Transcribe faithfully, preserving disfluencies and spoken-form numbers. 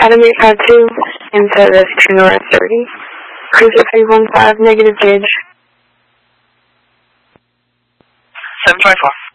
Adam eight five two, in service to North thirty. Cruiser three one five, negative gauge. seven twenty-four.